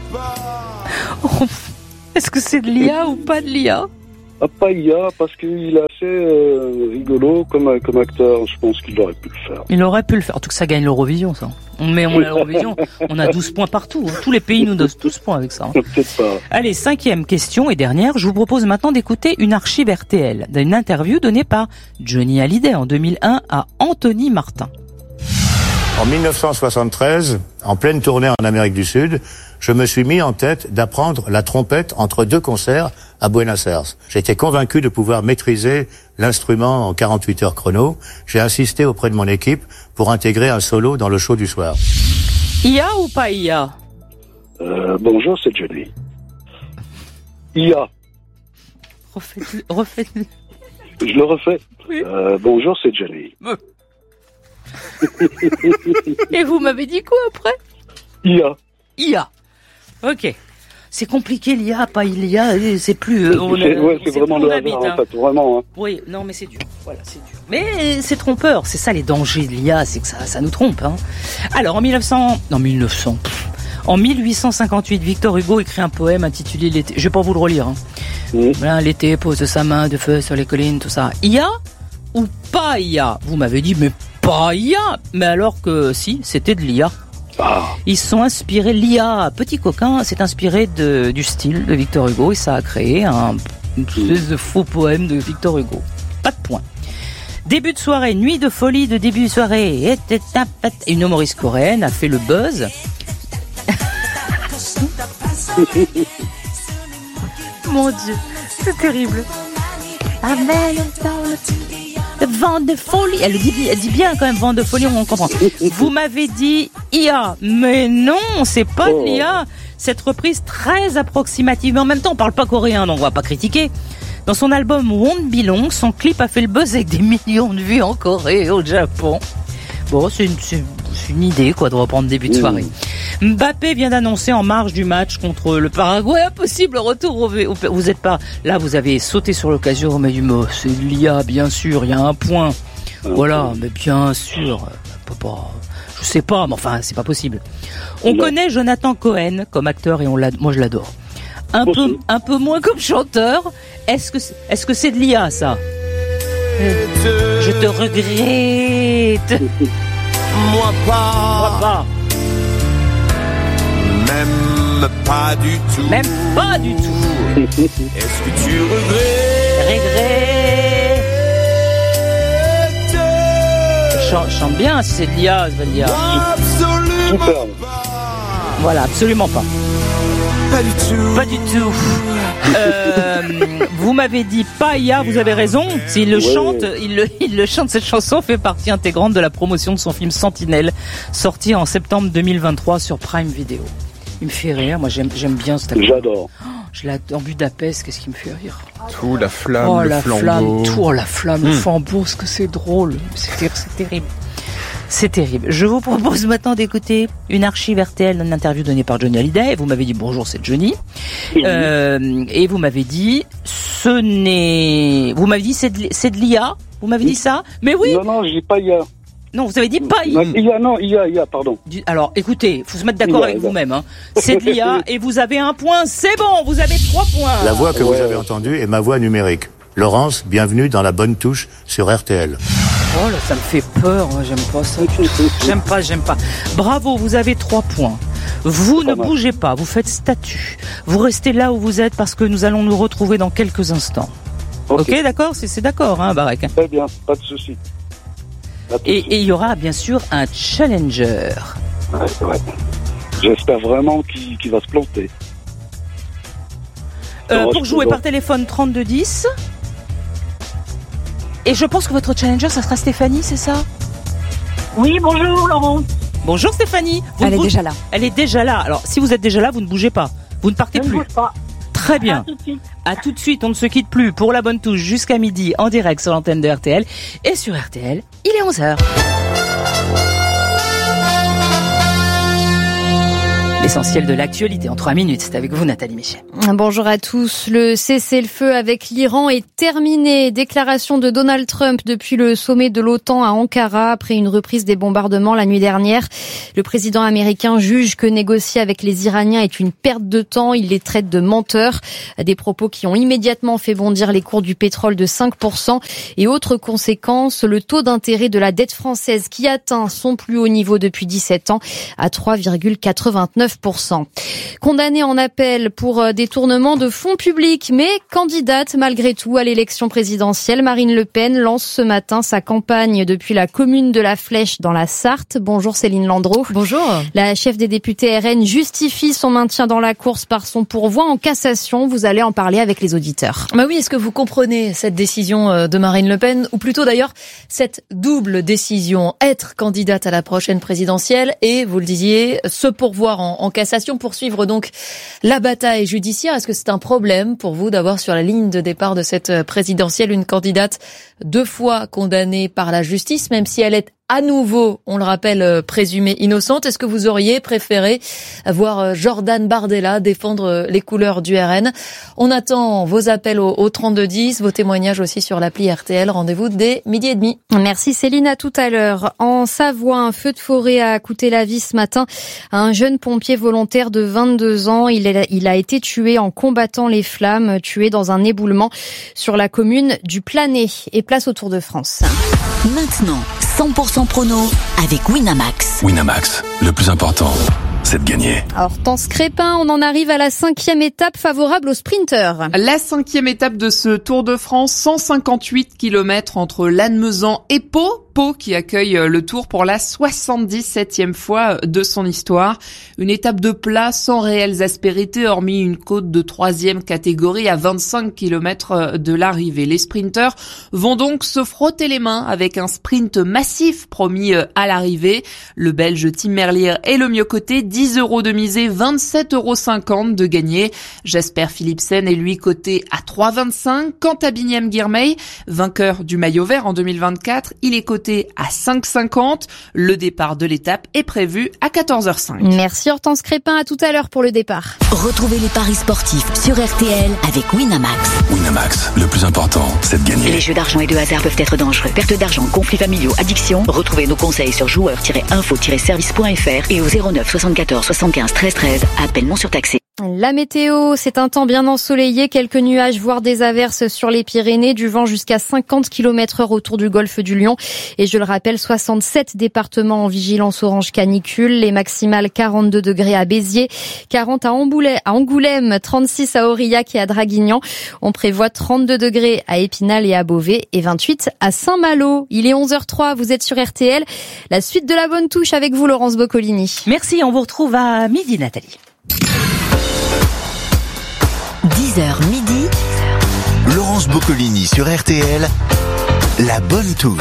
Est-ce que c'est de l'IA ou pas de l'IA? Pas IA, parce qu'il est assez rigolo comme acteur. Je pense qu'il aurait pu le faire. Il aurait pu le faire. En tout cas, ça gagne l'Eurovision, ça. Mais on a l'Eurovision, on a 12 points partout. Hein. Tous les pays nous donnent 12 points avec ça. Hein. Peut-être pas. Allez, 5e question et dernière. Je vous propose maintenant d'écouter une archive RTL d'une interview donnée par Johnny Hallyday en 2001 à Anthony Martin. En 1973, en pleine tournée en Amérique du Sud, je me suis mis en tête d'apprendre la trompette entre 2 concerts à Buenos Aires. J'étais convaincu de pouvoir maîtriser l'instrument en 48 heures chrono. J'ai insisté auprès de mon équipe pour intégrer un solo dans le show du soir. IA ou pas IA? Bonjour, c'est Johnny. IA. Refaites-le. Je le refais. Oui. Bonjour, c'est Johnny. Et vous m'avez dit quoi après? IA. IA. Ok. C'est compliqué l'IA, pas l'IA, c'est plus... c'est vraiment le hasard, en fait, vraiment. Hein. Oui, non, mais c'est dur. Voilà, c'est dur. Mais c'est trompeur, c'est ça les dangers de l'IA, c'est que ça nous trompe. Hein. Alors, en 1858, Victor Hugo écrit un poème intitulé L'été. Je vais pas vous le relire. Hein. Voilà, l'été pose sa main de feu sur les collines, tout ça. IA ou pas IA? Vous m'avez dit, mais pas IA. Mais alors que si, c'était de l'IA. Ils se sont inspirés, l'IA, petit coquin, s'est inspiré du style de Victor Hugo et ça a créé une espèce de faux poème de Victor Hugo. Pas de point. Début de soirée, nuit de folie de début de soirée. Une humoriste coréenne a fait le buzz. Mon Dieu, c'est terrible. Vent de folie. Elle dit bien quand même vent de folie, on comprend. Vous m'avez dit IA, mais non, c'est pas de l'IA. Cette reprise très approximative, mais en même temps on parle pas coréen, donc on va pas critiquer. Dans son album Won't Be Long, son clip a fait le buzz avec des millions de vues en Corée et au Japon. Bon, c'est une idée quoi de reprendre début de soirée. Mbappé vient d'annoncer en marge du match contre le Paraguay un possible retour vous êtes pas là, vous avez sauté sur l'occasion, mais du mot, c'est de l'IA bien sûr, il y a un point. Voilà, mais bien sûr, je sais pas, mais enfin c'est pas possible. On connaît Jonathan Cohen comme acteur et moi je l'adore. Un peu moins comme chanteur. Est-ce que c'est de l'IA ça? Je te regrette. Moi pas. Même pas du tout. Même pas du tout. Est-ce que tu regrettes? Chante bien si c'est de l'IA, je vais le dire. Absolument pas. Voilà, absolument pas. Pas du tout. Pas du tout. Vous m'avez dit pas IA, vous avez raison. S'il le chante, il le chante. Cette chanson fait partie intégrante de la promotion de son film Sentinelle, sorti en septembre 2023 sur Prime Video. Il me fait rire. Moi, j'aime bien ce acteur. J'adore. Je l'adore. En Budapest, qu'est-ce qui me fait rire? Tout, la flamme, le flambeau. La flamme, le flambeau, ce que c'est drôle. C'est terrible. C'est terrible. Je vous propose maintenant d'écouter une archive RTL d'une interview donnée par Johnny Hallyday. Vous m'avez dit bonjour, c'est Johnny. Et vous m'avez dit c'est de l'IA. Vous m'avez dit ça? Mais oui. Non, je dis pas IA. Non, vous avez dit pas IA. IA, pardon. Alors, écoutez, faut se mettre d'accord avec vous-même. Hein. C'est de l'IA et vous avez un point. C'est bon, vous avez 3 points. La voix que vous avez entendue est ma voix numérique. Laurence, bienvenue dans la bonne touche sur RTL. Oh là, ça me fait peur, moi, j'aime pas ça. J'aime pas. Bravo, vous avez 3 points. Vous ne bougez pas, vous faites statut. Vous restez là où vous êtes parce que nous allons nous retrouver dans quelques instants. Ok, d'accord? C'est d'accord, hein, Barek? Très bien, pas de souci. Et il y aura bien sûr un challenger. Ouais. J'espère vraiment qu'il va se planter. Pour jouer par téléphone 3210. Et je pense que votre challenger, ça sera Stéphanie, c'est ça? Oui, bonjour Laurent. Bonjour Stéphanie. Elle est déjà là. Elle est déjà là. Alors, si vous êtes déjà là, vous ne bougez pas. Vous ne partez plus. Je ne bouge pas. Très bien. À tout de suite, on ne se quitte plus pour la bonne touche jusqu'à midi en direct sur l'antenne de RTL. Et sur RTL, il est 11h. L'essentiel de l'actualité en 3 minutes, c'est avec vous Nathalie Michet. Bonjour à tous. Le cessez-le-feu avec l'Iran est terminé. Déclaration de Donald Trump depuis le sommet de l'OTAN à Ankara après une reprise des bombardements la nuit dernière. Le président américain juge que négocier avec les Iraniens est une perte de temps. Il les traite de menteurs. Des propos qui ont immédiatement fait bondir les cours du pétrole de 5%. Et autre conséquence, le taux d'intérêt de la dette française qui atteint son plus haut niveau depuis 17 ans à 3,89%. Condamnée en appel pour détournement de fonds publics, mais candidate malgré tout à l'élection présidentielle, Marine Le Pen lance ce matin sa campagne depuis la commune de La Flèche dans la Sarthe. Bonjour Céline Landreau. Bonjour. La chef des députés RN justifie son maintien dans la course par son pourvoi en cassation. Vous allez en parler avec les auditeurs. Bah oui, est-ce que vous comprenez cette décision de Marine Le Pen, ou plutôt d'ailleurs cette double décision, être candidate à la prochaine présidentielle et, vous le disiez, se pourvoir en cassation, poursuivre donc la bataille judiciaire. Est-ce que c'est un problème pour vous d'avoir sur la ligne de départ de cette présidentielle une candidate 2 fois condamnée par la justice, même si elle est à nouveau, on le rappelle, présumée innocente? Est-ce que vous auriez préféré voir Jordan Bardella défendre les couleurs du RN? On attend vos appels au 3210, vos témoignages aussi sur l'appli RTL. Rendez-vous dès 12h30. Merci Céline, à tout à l'heure. En Savoie, un feu de forêt a coûté la vie ce matin à un jeune pompier volontaire de 22 ans. Il a été tué en combattant les flammes, tué dans un éboulement sur la commune du Planay. Et place au Tour de France. Maintenant, 100% prono avec Winamax. Winamax, le plus important, c'est de gagner. Hortense Crépin, on en arrive à la 5e étape favorable aux sprinteurs. La 5e étape de ce Tour de France, 158 km entre Lannemezan et Pau. Pau qui accueille le Tour pour la 77e fois de son histoire. Une étape de plat sans réelles aspérités, hormis une côte de 3e catégorie à 25 km de l'arrivée. Les sprinteurs vont donc se frotter les mains avec un sprint massif promis à l'arrivée. Le Belge Tim Merlier est le mieux coté, 10 € de misée, 27,50 € de gagné. Jasper Philipsen est lui coté à 3,25 €. Quant à Biniam Girmay, vainqueur du maillot vert en 2024, il est coté à 5,50 €. Le départ de l'étape est prévu à 14h05. Merci Hortense Crépin, à tout à l'heure pour le départ. Retrouvez les paris sportifs sur RTL avec Winamax. Winamax, le plus important, c'est de gagner. Les jeux d'argent et de hasard peuvent être dangereux. Perte d'argent, conflits familiaux, addiction. Retrouvez nos conseils sur joueurs-info-service.fr et au 09 74 75 13 13. Appel non surtaxé. La météo, c'est un temps bien ensoleillé, quelques nuages voire des averses sur les Pyrénées, du vent jusqu'à 50 km/h autour du golfe du Lion. Et je le rappelle, 67 départements en vigilance orange canicule, les maximales 42 degrés à Béziers, 40 à Angoulême, 36 à Aurillac et à Draguignan. On prévoit 32 degrés à Épinal et à Beauvais et 28 à Saint-Malo. Il est 11h03, vous êtes sur RTL. La suite de la bonne touche avec vous, Laurence Boccolini. Merci, on vous retrouve à midi Nathalie. 10h midi. Laurence Boccolini sur RTL. La bonne touche.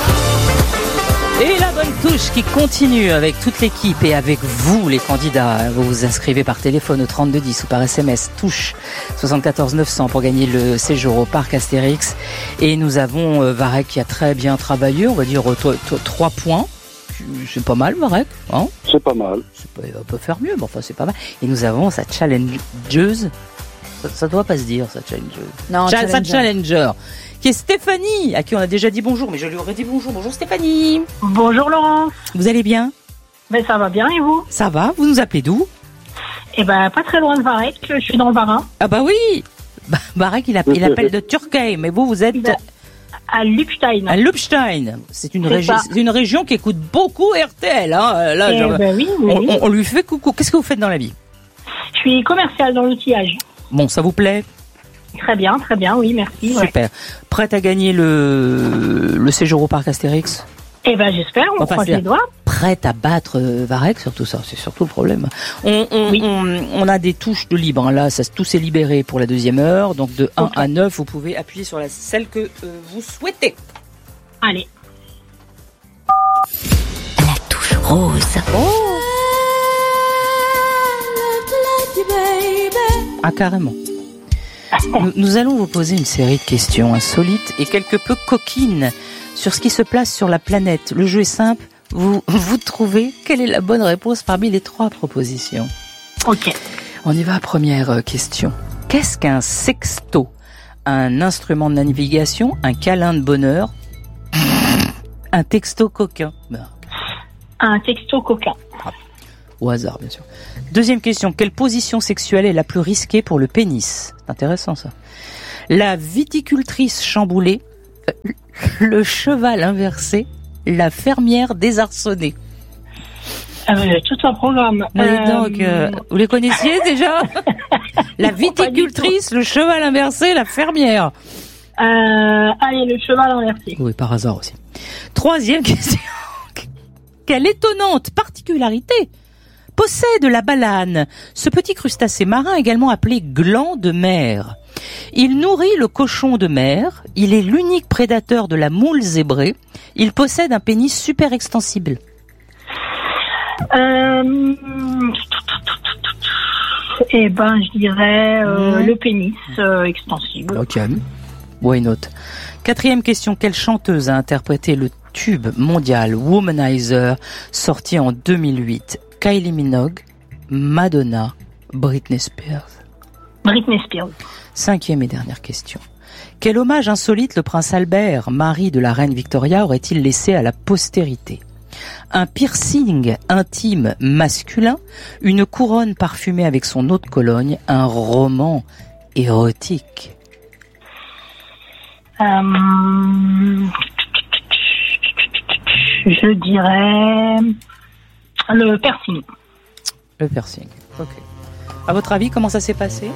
Et la bonne touche qui continue avec toute l'équipe et avec vous les candidats. Vous vous inscrivez par téléphone au 3210 ou par SMS touche 74 900 pour gagner le séjour au parc Astérix. Et nous avons Varek qui a très bien travaillé, on va dire 3 points. C'est pas mal, Marek, hein? C'est pas mal. On peut faire mieux, mais enfin c'est pas mal. Et nous avons sa challengeuse. Ça doit pas se dire, sa challengeuse. Non, sa challenger. Qui est Stéphanie, à qui on a déjà dit bonjour, mais je lui aurais dit bonjour. Bonjour Stéphanie. Bonjour Laurence. Vous allez bien? Ben ça va bien et vous? Ça va, vous nous appelez d'où? Eh ben pas très loin de Varek, je suis dans le Bas-Rhin. Ah bah oui. Varek il appelle de Turquie, mais vous êtes... À Lubstein. À Lubstein. C'est une région qui écoute beaucoup RTL. Hein. Là, oui. On lui fait coucou. Qu'est-ce que vous faites dans la vie? Je suis commerciale dans l'outillage. Bon, ça vous plaît? Très bien, oui, merci. Super. Ouais. Prête à gagner le séjour au parc Astérix? Eh ben j'espère, on croise les doigts. Prête à battre Varek, surtout ça, c'est surtout le problème. On a des touches de libre, hein. Là, tout s'est libéré pour la deuxième heure, donc de 1 à 9, vous pouvez appuyer sur celle que vous souhaitez. Allez. La touche rose. Oh. Ah, carrément. Nous allons vous poser une série de questions insolites et quelque peu coquines sur ce qui se place sur la planète. Le jeu est simple. Vous trouvez quelle est la bonne réponse parmi les 3 propositions. Ok. On y va, première question. Qu'est-ce qu'un sexto? Un instrument de navigation, un câlin de bonheur, un texto coquin? Un texto coquin. Au hasard, bien sûr. Deuxième question. Quelle position sexuelle est la plus risquée pour le pénis? C'est intéressant, ça. La viticultrice chamboulée, le cheval inversé, la fermière désarçonnée. Tout un programme. Donc, vous les connaissiez déjà? La viticultrice, le cheval inversé, la fermière. Allez, le cheval inversé. Oui, par hasard aussi. Troisième question. Quelle étonnante particularité possède la balane, ce petit crustacé marin également appelé gland de mer? Il nourrit le cochon de mer, il est l'unique prédateur de la moule zébrée, il possède un pénis super extensible. Je dirais le pénis extensible. Ok, why not? Quatrième question, quelle chanteuse a interprété le tube mondial Womanizer sorti en 2008? Kylie Minogue, Madonna, Britney Spears. Britney Spears. Cinquième et dernière question. Quel hommage insolite le prince Albert, mari de la reine Victoria, aurait-il laissé à la postérité? Un piercing intime masculin, une couronne parfumée avec son eau de Cologne, un roman érotique. Je dirais le piercing. Le piercing, ok. À votre avis, comment ça s'est passé?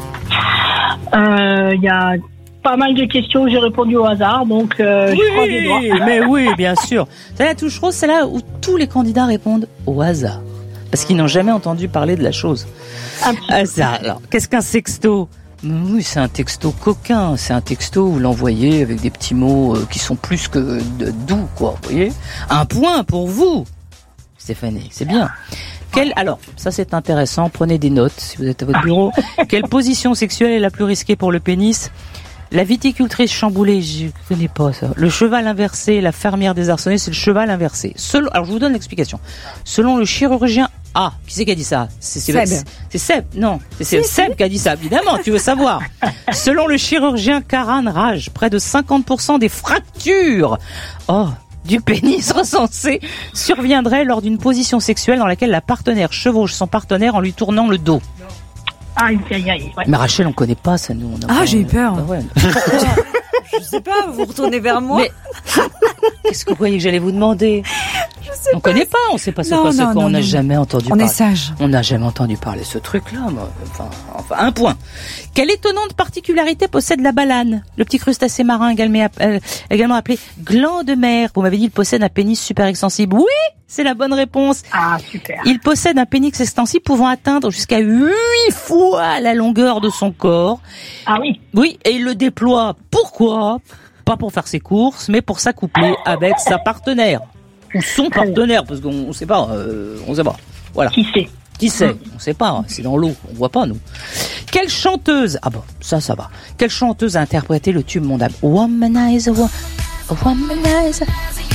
Il y a pas mal de questions, j'ai répondu au hasard, donc je crois des doigts. Mais oui, bien sûr. C'est la touche rose, c'est là où tous les candidats répondent au hasard. Parce qu'ils n'ont jamais entendu parler de la chose. Hasard. Alors, qu'est-ce qu'un sexto? Oui, c'est un texto coquin. C'est un texto où l'envoyez avec des petits mots qui sont plus que doux, quoi. Vous voyez? Un point pour vous, Stéphanie. C'est bien. Alors, ça c'est intéressant. Prenez des notes si vous êtes à votre bureau. Quelle position sexuelle est la plus risquée pour le pénis? La viticultrice chamboulée, je connais pas ça. Le cheval inversé, la fermière désarçonnée, c'est le cheval inversé. Alors, je vous donne l'explication. Selon le chirurgien qui c'est qui a dit ça? C'est Seb. Non, c'est Seb qui a dit ça, évidemment, tu veux savoir. Selon le chirurgien Karan Raj, près de 50% des fractures du pénis recensé surviendraient lors d'une position sexuelle dans laquelle la partenaire chevauche son partenaire en lui tournant le dos. Aïe. Ouais. Mais Rachel, on connaît pas ça, nous. J'ai eu peur. Ouais. Je sais pas, vous retournez vers moi. Mais qu'est-ce que vous croyez que j'allais vous demander? On connaît pas, on sait pas ce qu'on on n'a jamais entendu parler. On est sage. On n'a jamais entendu parler de ce truc-là. Enfin, un point. Quelle étonnante particularité possède la balane, le petit crustacé marin également appelé gland de mer? Vous m'avez dit, il possède un pénis super extensible. Oui, c'est la bonne réponse. Ah, super. Il possède un pénis extensible pouvant atteindre jusqu'à 8 fois la longueur de son corps. Ah oui. Oui, et il le déploie. Pourquoi? Pas pour faire ses courses, mais pour s'accoupler avec sa partenaire. Ou son partenaire, parce qu'on sait pas, Voilà. Qui sait? On sait pas, c'est dans l'eau, on voit pas, nous. Quelle chanteuse, ça va. Quelle chanteuse a interprété le tube mondial Womanizer, Womanizer?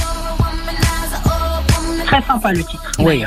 Très sympa le titre. Oui.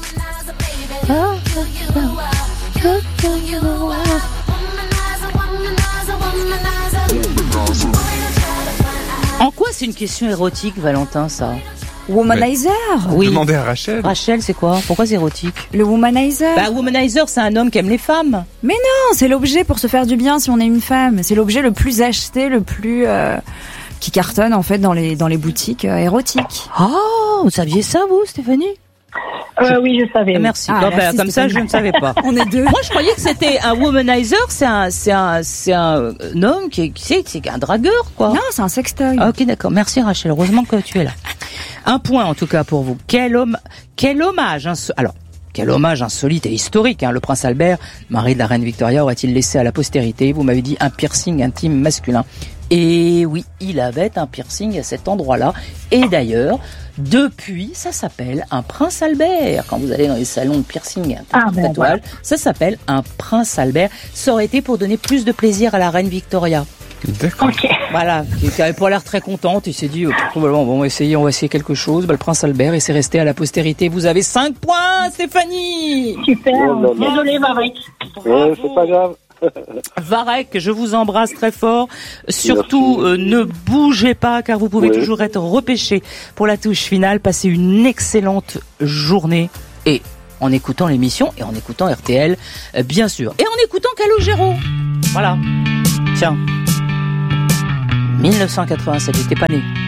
En quoi c'est une question érotique, Valentin, ça? Womanizer? Oui. Demandez à Rachel. Rachel, c'est quoi? Pourquoi c'est érotique? Le womanizer? Womanizer, c'est un homme qui aime les femmes. Mais non, c'est l'objet pour se faire du bien si on est une femme. C'est l'objet le plus acheté, le plus qui cartonne en fait dans les boutiques érotiques. Oh, vous saviez ça, vous, Stéphanie? Oui, je savais. Merci. Merci comme ça, je ne savais pas. On est deux. Moi, je croyais que c'était un womanizer, c'est un homme qui est un dragueur, quoi. Non, c'est un sextoy. Ok, d'accord. Merci, Rachel. Heureusement que tu es là. Un point, en tout cas, pour vous. Quel hommage insolite et historique, le prince Albert, mari de la reine Victoria, aurait-il laissé à la postérité? Vous m'avez dit un piercing intime masculin. Et oui, il avait un piercing à cet endroit-là. Et d'ailleurs, depuis, ça s'appelle un prince Albert. Quand vous allez dans les salons de piercing, tatouage, ça s'appelle un prince Albert. Ça aurait été pour donner plus de plaisir à la reine Victoria. D'accord. Ok. Voilà, qui avait pas l'air très contente. Il s'est dit, probablement, bon, on va essayer quelque chose. Le prince Albert, et c'est resté à la postérité. Vous avez 5 points, Stéphanie. Super. Désolé, Varek. C'est pas grave. Varek, je vous embrasse très fort. Surtout, ne bougez pas, car vous pouvez toujours être repêché pour la touche finale. Passez une excellente journée. Et en écoutant l'émission, et en écoutant RTL, bien sûr. Et en écoutant Calogero. Voilà. Tiens. 1987, j'étais pas né.